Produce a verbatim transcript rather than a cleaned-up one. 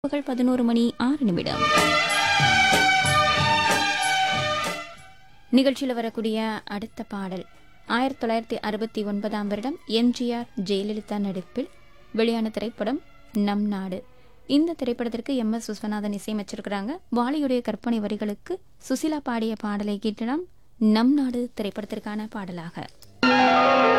பகல் பதினோரு மணி ஆறு நிமிடம். நிகழ்ச்சியில் வரக்கூடிய அடுத்த பாடல் ஆயிரத்தி தொள்ளாயிரத்தி அறுபத்தி ஒன்பதாம் வருடம் எம்ஜிஆர் ஜெயலலிதா நடிப்பில் வெளியான திரைப்படம் நம் நாடு. இந்த திரைப்படத்திற்கு எம் எஸ் விஸ்வநாதன் இசையமைச்சிருக்கிறாங்க. வாலியுடைய கற்பனை வரிகளுக்கு சுசிலா பாடிய பாடலை கேட்டலாம். நம் நாடு திரைப்படத்திற்கான பாடலாக